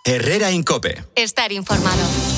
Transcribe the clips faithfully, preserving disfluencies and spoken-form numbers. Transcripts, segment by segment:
Herrera Incope. Estar informado.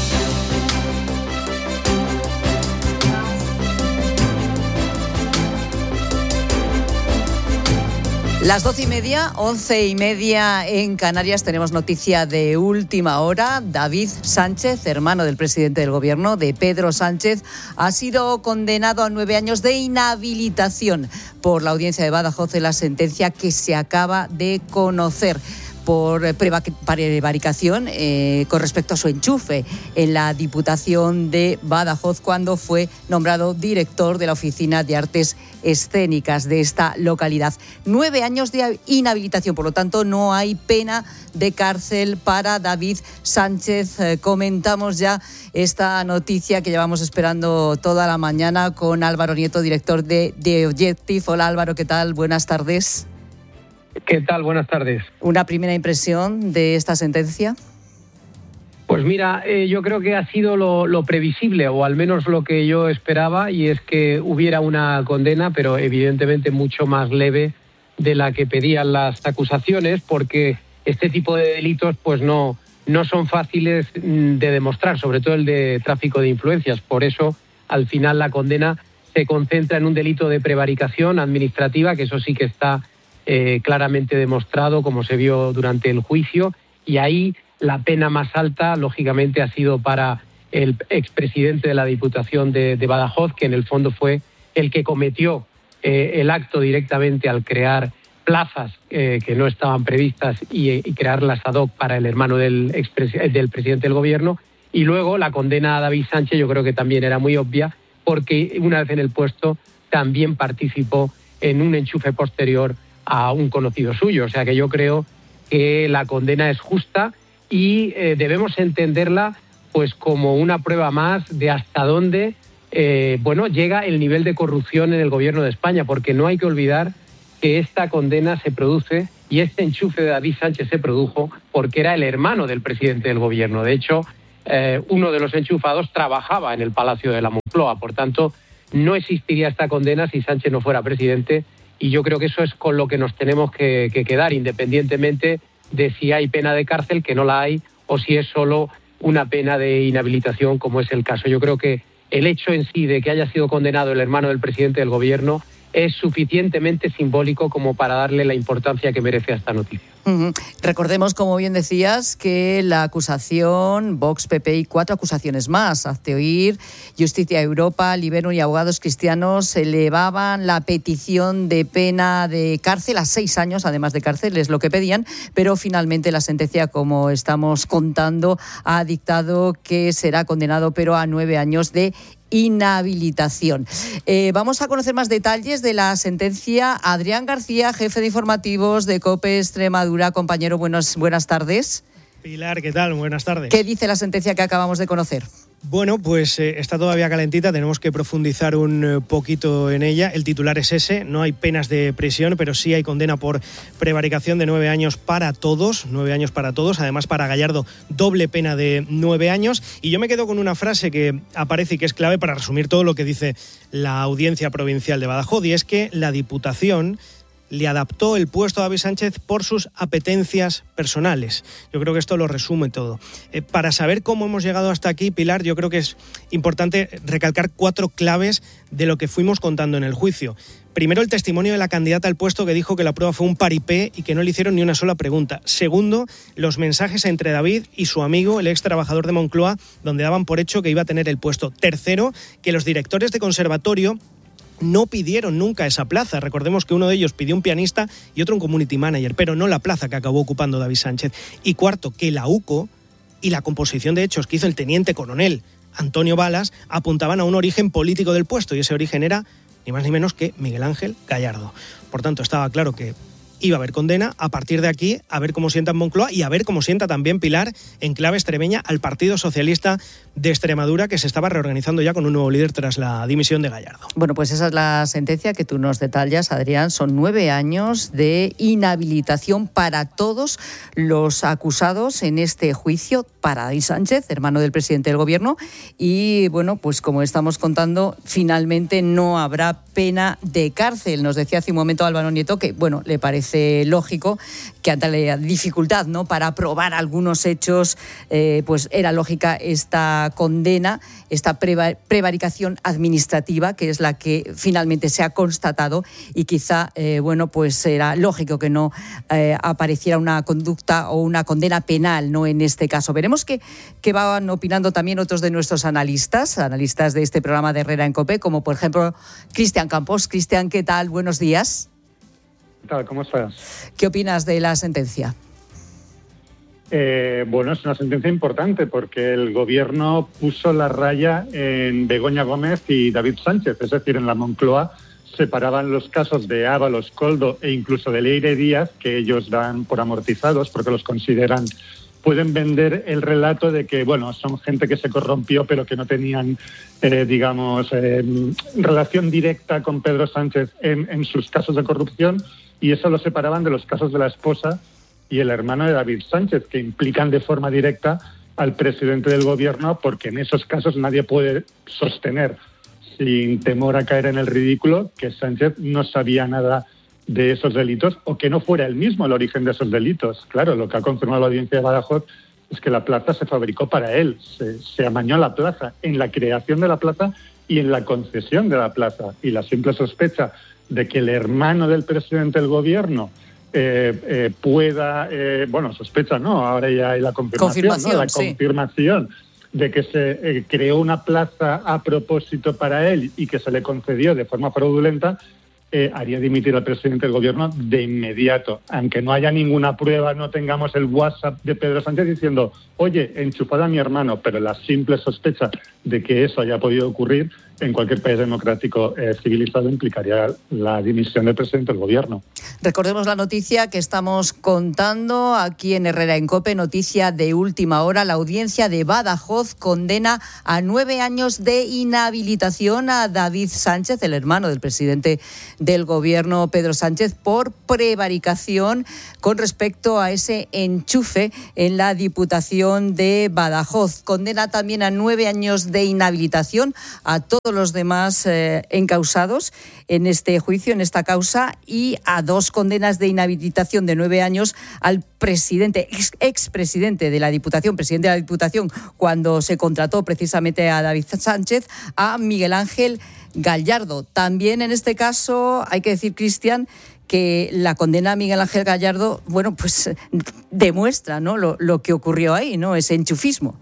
Las doce y media, once y media en Canarias, tenemos noticia de última hora. David Sánchez, hermano del presidente del gobierno, de Pedro Sánchez, ha sido condenado a nueve años de inhabilitación por la audiencia de Badajoz en la sentencia que se acaba de conocer por prevaricación eh, con respecto a su enchufe en la Diputación de Badajoz cuando fue nombrado director de la Oficina de Artes Escénicas de esta localidad. Nueve años de inhabilitación, por lo tanto no hay pena de cárcel para David Sánchez. Eh, comentamos ya esta noticia que llevamos esperando toda la mañana con Álvaro Nieto, director de The Objective. Hola Álvaro, ¿qué tal? Buenas tardes. ¿Qué tal? Buenas tardes. ¿Una primera impresión de esta sentencia? Pues mira, eh, yo creo que ha sido lo, lo previsible, o al menos lo que yo esperaba, y es que hubiera una condena, pero evidentemente mucho más leve de la que pedían las acusaciones, porque este tipo de delitos pues no, no son fáciles de demostrar, sobre todo el de tráfico de influencias. Por eso, al final, la condena se concentra en un delito de prevaricación administrativa, que eso sí que está Eh, claramente demostrado, como se vio durante el juicio, y ahí la pena más alta, lógicamente, ha sido para el expresidente de la Diputación de, de Badajoz, que en el fondo fue el que cometió eh, el acto directamente al crear plazas eh, que no estaban previstas y, y crearlas ad hoc para el hermano del, expres- del presidente del gobierno. Y luego la condena a David Sánchez yo creo que también era muy obvia, porque una vez en el puesto también participó en un enchufe posterior a un conocido suyo. O sea que yo creo que la condena es justa y eh, debemos entenderla pues como una prueba más de hasta dónde eh, bueno, llega el nivel de corrupción en el gobierno de España, porque no hay que olvidar que esta condena se produce y este enchufe de David Sánchez se produjo porque era el hermano del presidente del gobierno. De hecho, eh, uno de los enchufados trabajaba en el Palacio de la Moncloa. Por tanto, no existiría esta condena si Sánchez no fuera presidente. Y yo creo que eso es con lo que nos tenemos que, que quedar, independientemente de si hay pena de cárcel, que no la hay, o si es solo una pena de inhabilitación, como es el caso. Yo creo que el hecho en sí de que haya sido condenado el hermano del presidente del gobierno es suficientemente simbólico como para darle la importancia que merece a esta noticia. Uh-huh. Recordemos, como bien decías, que la acusación, Vox, P P y cuatro acusaciones más, Hazte Oír, Justicia Europa, Liberum y Abogados Cristianos elevaban la petición de pena de cárcel a seis años, además de cárcel, es lo que pedían, pero finalmente la sentencia, como estamos contando, ha dictado que será condenado, pero a nueve años de inhabilitación. Eh, vamos a conocer más detalles de la sentencia. Adrián García, jefe de informativos de COPE Extremadura. Compañero, buenos, buenas tardes. Pilar, ¿qué tal? Buenas tardes. ¿Qué dice la sentencia que acabamos de conocer? Bueno, pues eh, está todavía calentita, tenemos que profundizar un eh, poquito en ella. El titular es ese, no hay penas de prisión, pero sí hay condena por prevaricación de nueve años para todos, nueve años para todos, además para Gallardo doble pena de nueve años. Y yo me quedo con una frase que aparece y que es clave para resumir todo lo que dice la Audiencia Provincial de Badajoz, y es que la Diputación le adaptó el puesto a David Sánchez por sus apetencias personales. Yo creo que esto lo resume todo. Eh, para saber cómo hemos llegado hasta aquí, Pilar, yo creo que es importante recalcar cuatro claves de lo que fuimos contando en el juicio. Primero, el testimonio de la candidata al puesto que dijo que la prueba fue un paripé y que no le hicieron ni una sola pregunta. Segundo, los mensajes entre David y su amigo, el ex trabajador de Moncloa, donde daban por hecho que iba a tener el puesto. Tercero, que los directores de conservatorio no pidieron nunca esa plaza. Recordemos que uno de ellos pidió un pianista y otro un community manager, pero no la plaza que acabó ocupando David Sánchez. Y cuarto, que la U C O y la composición de hechos que hizo el teniente coronel Antonio Balas apuntaban a un origen político del puesto, y ese origen era ni más ni menos que Miguel Ángel Gallardo. Por tanto, estaba claro que iba a haber condena. A partir de aquí, a ver cómo sienta en Moncloa y a ver cómo sienta también, Pilar, en clave extremeña, al Partido Socialista de Extremadura, que se estaba reorganizando ya con un nuevo líder tras la dimisión de Gallardo. Bueno, pues esa es la sentencia que tú nos detallas, Adrián. Son nueve años de inhabilitación para todos los acusados en este juicio, para David Sánchez, hermano del presidente del Gobierno. Y bueno, pues como estamos contando, finalmente no habrá pena de cárcel. Nos decía hace un momento Álvaro Nieto que, bueno, le parece lógico que ante la dificultad, ¿no?, para probar algunos hechos, eh, pues era lógica esta condena, esta prevaricación administrativa, que es la que finalmente se ha constatado, y quizá, eh, bueno, pues era lógico que no eh, apareciera una conducta o una condena penal, ¿no?, en este caso. Veremos que, que van opinando también otros de nuestros analistas, analistas de este programa de Herrera en COPE, como por ejemplo Cristian Campos. Cristian, ¿qué tal? Buenos días. ¿Qué tal? ¿Cómo estás? ¿Qué opinas de la sentencia? Eh, bueno, es una sentencia importante porque el Gobierno puso la raya en Begoña Gómez y David Sánchez, es decir, en la Moncloa separaban los casos de Ábalos, Koldo e incluso de Leire Díaz, que ellos dan por amortizados porque los consideran, pueden vender el relato de que, bueno, son gente que se corrompió pero que no tenían, eh, digamos, eh, relación directa con Pedro Sánchez en, en sus casos de corrupción, y eso lo separaban de los casos de la esposa y el hermano de David Sánchez, que implican de forma directa al presidente del Gobierno, porque en esos casos nadie puede sostener, sin temor a caer en el ridículo, que Sánchez no sabía nada de esos delitos o que no fuera él mismo el origen de esos delitos. Claro, lo que ha confirmado la audiencia de Badajoz es que la plaza se fabricó para él, se, se amañó la plaza en la creación de la plaza y en la concesión de la plaza. Y la simple sospecha de que el hermano del presidente del Gobierno eh, eh, pueda, eh, bueno, sospecha no, ahora ya hay la confirmación, confirmación ¿no? La sí. confirmación de que se eh, creó una plaza a propósito para él y que se le concedió de forma fraudulenta, eh, haría dimitir al presidente del Gobierno de inmediato, aunque no haya ninguna prueba, no tengamos el WhatsApp de Pedro Sánchez diciendo, oye, enchufad a mi hermano, pero la simple sospecha de que eso haya podido ocurrir en cualquier país democrático eh, civilizado implicaría la dimisión del presidente del Gobierno. Recordemos la noticia que estamos contando aquí en Herrera en COPE, noticia de última hora. La audiencia de Badajoz condena a nueve años de inhabilitación a David Sánchez, el hermano del presidente del Gobierno, Pedro Sánchez, por prevaricación con respecto a ese enchufe en la Diputación de Badajoz. Condena también a nueve años de inhabilitación a todos los demás eh, encausados en este juicio, en esta causa, y a dos condenas de inhabilitación de nueve años al presidente, ex, expresidente de la Diputación, presidente de la Diputación, cuando se contrató precisamente a David Sánchez, a Miguel Ángel Gallardo. También en este caso hay que decir, Cristian, que la condena a Miguel Ángel Gallardo, bueno, pues demuestra, ¿no?, lo, lo que ocurrió ahí, ¿no?, ese enchufismo.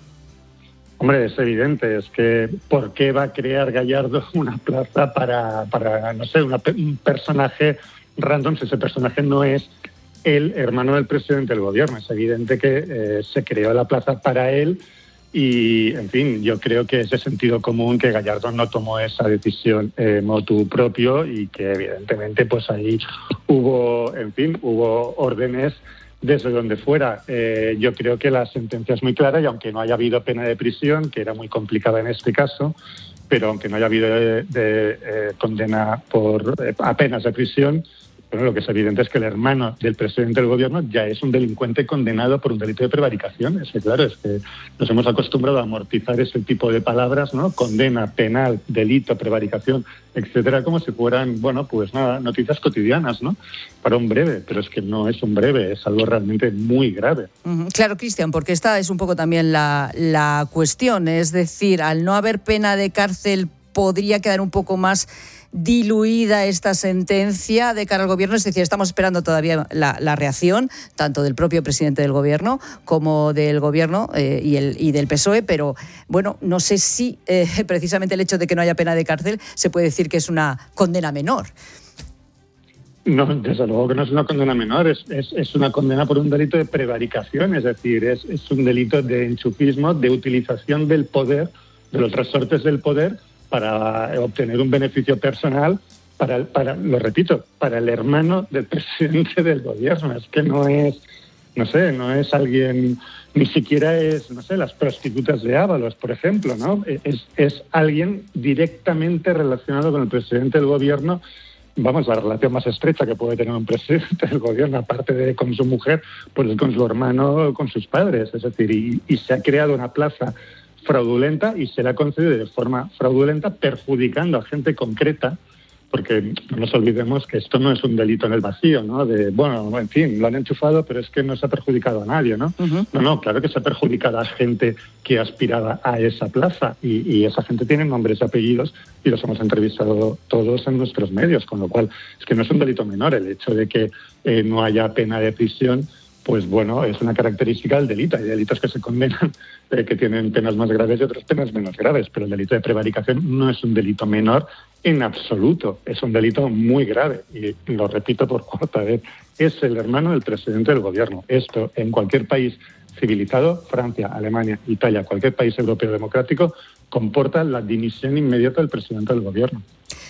Hombre, es evidente, es que ¿por qué va a crear Gallardo una plaza para, para no sé, una, un personaje random si ese personaje no es el hermano del presidente del Gobierno? Es evidente que eh, se creó la plaza para él y, en fin, yo creo que es de sentido común que Gallardo no tomó esa decisión eh, motu propio y que, evidentemente, pues ahí hubo, en fin, hubo órdenes desde donde fuera. Eh, yo creo que la sentencia es muy clara y aunque no haya habido pena de prisión, que era muy complicada en este caso, pero aunque no haya habido de, de, eh, condena por eh, apenas de prisión, bueno, lo que es evidente es que el hermano del presidente del Gobierno ya es un delincuente condenado por un delito de prevaricación. Es que, claro, es que nos hemos acostumbrado a amortizar ese tipo de palabras, ¿no? Condena, penal, delito, prevaricación, etcétera, como si fueran, bueno, pues nada, noticias cotidianas, ¿no?, para un breve, pero es que no es un breve, es algo realmente muy grave. Uh-huh. Claro, Cristian, porque esta es un poco también la, la cuestión, es decir, al no haber pena de cárcel podría quedar un poco más diluida esta sentencia de cara al Gobierno, es decir, estamos esperando todavía la, la reacción tanto del propio presidente del Gobierno como del Gobierno eh, y, el, y del P S O E, pero bueno, no sé si eh, precisamente el hecho de que no haya pena de cárcel se puede decir que es una condena menor. No, desde luego que no es una condena menor, es, es, es una condena por un delito de prevaricación, es decir, es, es un delito de enchufismo, de utilización del poder, de los resortes del poder, para obtener un beneficio personal, para, para, lo repito, para el hermano del presidente del Gobierno. Es que no es, no sé, no es alguien, ni siquiera es, no sé, las prostitutas de Ábalos, por ejemplo, ¿no? Es, es alguien directamente relacionado con el presidente del gobierno. Vamos, la relación más estrecha que puede tener un presidente del gobierno, aparte de con su mujer, pues es con su hermano, con sus padres. Es decir, y, y se ha creado una plaza fraudulenta y se la ha concedido de forma fraudulenta, perjudicando a gente concreta, porque no nos olvidemos que esto no es un delito en el vacío, ¿no? De, bueno, en fin, lo han enchufado, pero es que no se ha perjudicado a nadie, ¿no? Uh-huh. No, no, claro que se ha perjudicado a gente que aspiraba a esa plaza y, y esa gente tiene nombres y apellidos y los hemos entrevistado todos en nuestros medios, con lo cual es que no es un delito menor el hecho de que eh, no haya pena de prisión. Pues bueno, es una característica del delito. Hay delitos que se condenan, eh, que tienen penas más graves y otras penas menos graves, pero el delito de prevaricación no es un delito menor en absoluto, es un delito muy grave. Y lo repito por cuarta vez, es el hermano del presidente del gobierno. Esto en cualquier país civilizado, Francia, Alemania, Italia, cualquier país europeo democrático, comporta la dimisión inmediata del presidente del gobierno.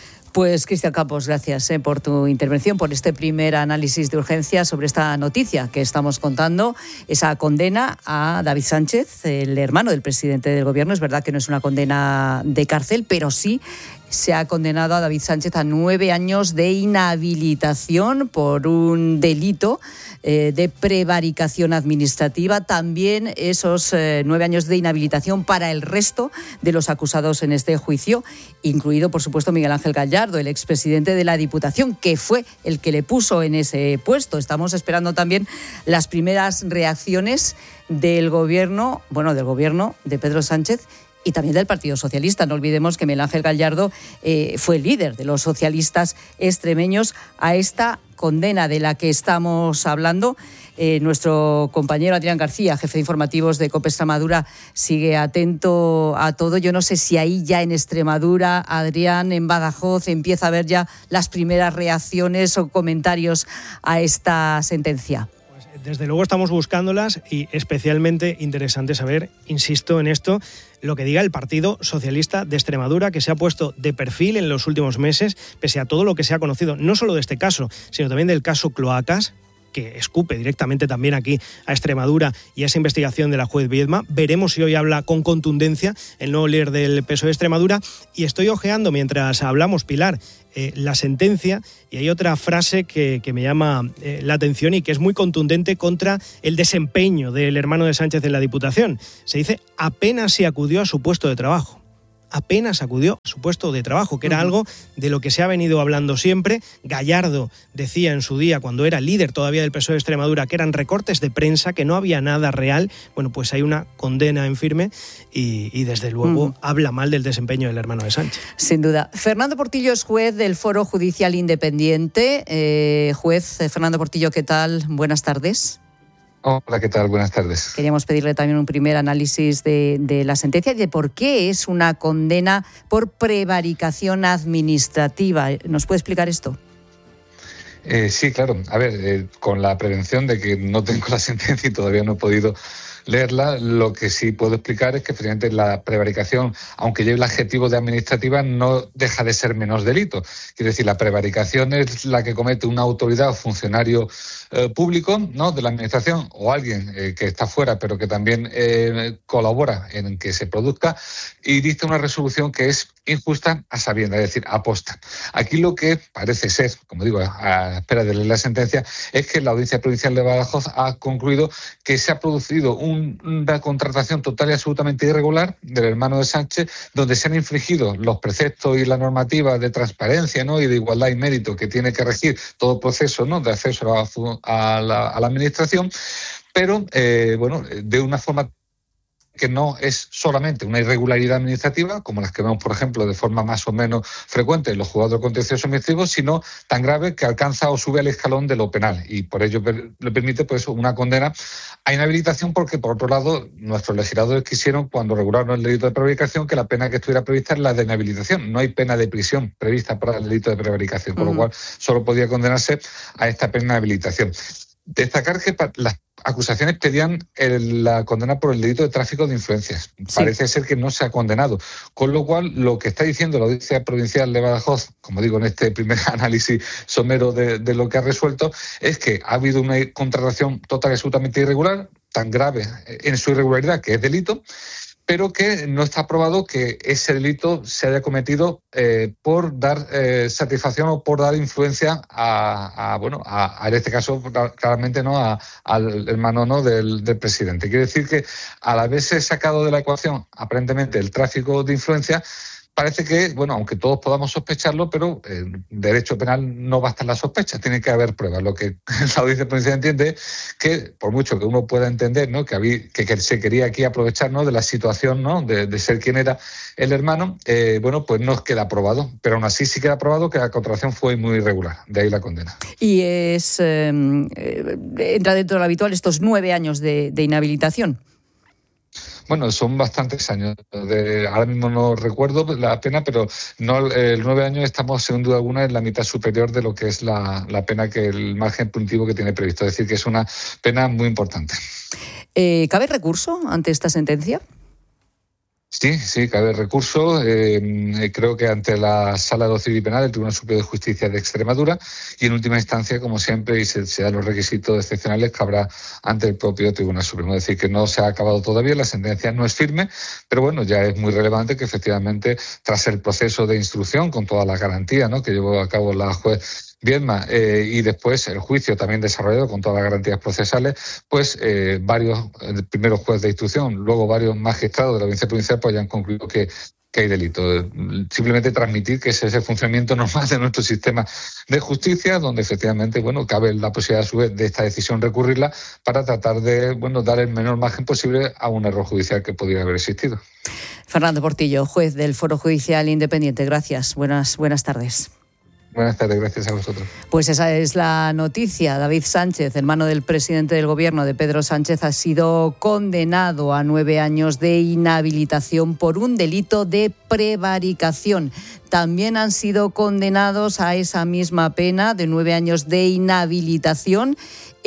Pues Cristian Campos, gracias eh, por tu intervención, por este primer análisis de urgencia sobre esta noticia que estamos contando, esa condena a David Sánchez, el hermano del presidente del gobierno. Es verdad que no es una condena de cárcel, pero sí se ha condenado a David Sánchez a nueve años de inhabilitación por un delito eh, de prevaricación administrativa. También esos eh, nueve años de inhabilitación para el resto de los acusados en este juicio, incluido, por supuesto, Miguel Ángel Gallardo, el expresidente de la Diputación, que fue el que le puso en ese puesto. Estamos esperando también las primeras reacciones del gobierno, bueno, del gobierno de Pedro Sánchez y también del Partido Socialista. No olvidemos que Miguel Ángel Gallardo eh, fue el líder de los socialistas extremeños a esta condena de la que estamos hablando. Eh, nuestro compañero Adrián García, jefe de informativos de COPE Extremadura, sigue atento a todo. Yo no sé si ahí ya en Extremadura, Adrián, en Badajoz, empieza a haber ya las primeras reacciones o comentarios a esta sentencia. Desde luego estamos buscándolas y especialmente interesante saber, insisto en esto, lo que diga el Partido Socialista de Extremadura, que se ha puesto de perfil en los últimos meses, pese a todo lo que se ha conocido, no solo de este caso, sino también del caso Cloacas, que escupe directamente también aquí a Extremadura y a esa investigación de la juez Viedma. Veremos si hoy habla con contundencia el nuevo líder del P S O E de Extremadura. Y estoy ojeando mientras hablamos, Pilar, eh, la sentencia, y hay otra frase que, que me llama eh, la atención y que es muy contundente contra el desempeño del hermano de Sánchez en la Diputación. Se dice: apenas se acudió a su puesto de trabajo. Apenas acudió a su puesto de trabajo, que era algo de lo que se ha venido hablando siempre. Gallardo decía en su día, cuando era líder todavía del P S O E de Extremadura, que eran recortes de prensa, que no había nada real. Bueno, pues hay una condena en firme y, y desde luego mm. habla mal del desempeño del hermano de Sánchez. Sin duda. Fernando Portillo es juez del Foro Judicial Independiente. Eh, juez eh, Fernando Portillo, ¿qué tal? Buenas tardes. Hola, ¿qué tal? Buenas tardes. Queríamos pedirle también un primer análisis de, de la sentencia y de por qué es una condena por prevaricación administrativa. ¿Nos puede explicar esto? Eh, sí, claro. A ver, eh, con la prevención de que no tengo la sentencia y todavía no he podido leerla, lo que sí puedo explicar es que efectivamente la prevaricación, aunque lleve el adjetivo de administrativa, no deja de ser menos delito. Quiere decir, la prevaricación es la que comete una autoridad o funcionario eh, público, ¿no?, de la administración, o alguien eh, que está fuera pero que también eh, colabora en que se produzca y dicta una resolución que es injusta a sabiendas, es decir, aposta. Aquí lo que parece ser, como digo, a, a espera de leer la sentencia, es que la Audiencia Provincial de Badajoz ha concluido que se ha producido un, una contratación total y absolutamente irregular del hermano de Sánchez, donde se han infringido los preceptos y la normativa de transparencia, ¿no?, y de igualdad y mérito que tiene que regir todo proceso, ¿no?, de acceso a, a, la, a la administración, pero eh, bueno, de una forma que no es solamente una irregularidad administrativa, como las que vemos, por ejemplo, de forma más o menos frecuente en los juzgados contenciosos administrativos, sino tan grave que alcanza o sube al escalón de lo penal, y por ello le permite pues una condena a inhabilitación, porque por otro lado nuestros legisladores quisieron, cuando regularon el delito de prevaricación, que la pena que estuviera prevista es la de inhabilitación. No hay pena de prisión prevista para el delito de prevaricación, con uh-huh. lo cual solo podía condenarse a esta pena de inhabilitación. Destacar que las acusaciones pedían el, la condena por el delito de tráfico de influencias. Sí. Parece ser que no se ha condenado. Con lo cual, lo que está diciendo la Audiencia Provincial de Badajoz, como digo, en este primer análisis somero de, de lo que ha resuelto, es que ha habido una contratación total y absolutamente irregular, tan grave en su irregularidad que es delito, pero que no está probado que ese delito se haya cometido eh, por dar eh, satisfacción o por dar influencia a, a bueno, a, a en este caso claramente no a, al hermano no del, del presidente. Quiere decir que al haberse sacado de la ecuación aparentemente el tráfico de influencia, parece que, bueno, aunque todos podamos sospecharlo, pero en derecho penal no bastan las sospechas, tiene que haber pruebas. Lo que la Audiencia Provincial entiende es que, por mucho que uno pueda entender, ¿no?, que, había, que, que se quería aquí aprovechar, ¿no?, de la situación, ¿no?, de, de ser quien era el hermano, eh, bueno, pues no queda probado, pero aún así sí queda probado que la contratación fue muy irregular, de ahí la condena. Y es eh, entra dentro de lo habitual estos nueve años de, de inhabilitación. Bueno, son bastantes años. De, ahora mismo no recuerdo la pena, pero no el nueve años estamos, sin duda alguna, en la mitad superior de lo que es la, la pena, que el margen punitivo que tiene previsto. Es decir, que es una pena muy importante. Eh, ¿Cabe recurso ante esta sentencia? Sí, sí, cabe recurso. Eh, creo que ante la Sala de lo Civil y Penal del Tribunal Superior de Justicia de Extremadura, y en última instancia, como siempre, y se, se dan los requisitos excepcionales, cabrá ante el propio Tribunal Supremo. Es decir, que no se ha acabado todavía, la sentencia no es firme, pero bueno, ya es muy relevante que efectivamente, tras el proceso de instrucción, con todas las garantías, ¿no?, que llevó a cabo la juez Viedma, eh, y después el juicio también desarrollado con todas las garantías procesales, pues eh, varios, eh, primero juez de instrucción, luego varios magistrados de la Audiencia Provincial, pues ya han concluido que, que hay delito. Simplemente transmitir que ese es el funcionamiento normal de nuestro sistema de justicia, donde efectivamente, bueno, cabe la posibilidad a su vez de esta decisión recurrirla para tratar de, bueno, dar el menor margen posible a un error judicial que pudiera haber existido. Fernando Portillo, juez del Foro Judicial Independiente. Gracias. Buenas, buenas tardes. Buenas tardes, gracias a vosotros. Pues esa es la noticia. David Sánchez, hermano del presidente del Gobierno, de Pedro Sánchez, ha sido condenado a nueve años de inhabilitación por un delito de prevaricación. También han sido condenados a esa misma pena de nueve años de inhabilitación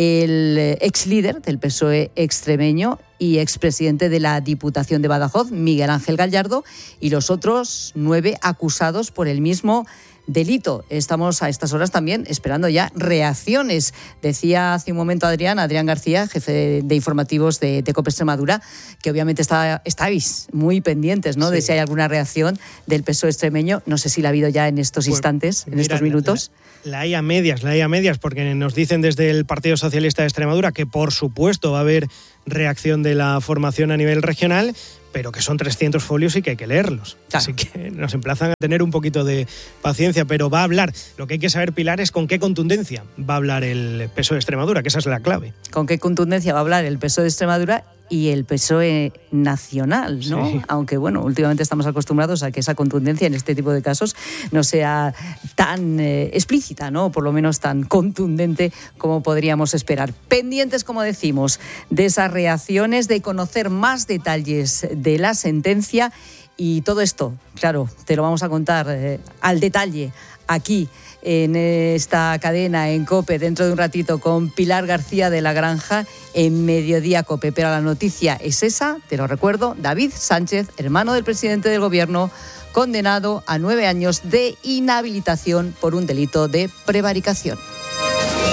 el ex líder del P S O E extremeño y expresidente de la Diputación de Badajoz, Miguel Ángel Gallardo, y los otros nueve acusados por el mismo delito. Estamos a estas horas también esperando ya reacciones. Decía hace un momento Adrián, Adrián García, jefe de, de informativos de, de COPE Extremadura, que obviamente está, estáis muy pendientes, ¿no?, sí, de si hay alguna reacción del P S O E extremeño. No sé si la ha habido ya en estos pues, instantes, en mira, estos minutos. La, la hay a medias, la hay a medias, porque nos dicen desde el Partido Socialista de Extremadura que por supuesto va a haber reacción de la formación a nivel regional, pero que son trescientos folios y que hay que leerlos. Claro. Así que nos emplazan a tener un poquito de paciencia, pero va a hablar. Lo que hay que saber, Pilar, es con qué contundencia va a hablar el P S O E de Extremadura, que esa es la clave. Con qué contundencia va a hablar el P S O E de Extremadura y el P S O E nacional, ¿no? Sí. Aunque, bueno, últimamente estamos acostumbrados a que esa contundencia en este tipo de casos no sea tan eh, explícita, ¿no? Por lo menos tan contundente como podríamos esperar. Pendientes, como decimos, de esas reacciones, de conocer más detalles de la sentencia, y todo esto, claro, te lo vamos a contar eh, al detalle aquí en esta cadena, en COPE, dentro de un ratito, con Pilar García de la Granja en Mediodía COPE. Pero la noticia es esa, te lo recuerdo: David Sánchez, hermano del presidente del Gobierno, condenado a nueve años de inhabilitación por un delito de prevaricación.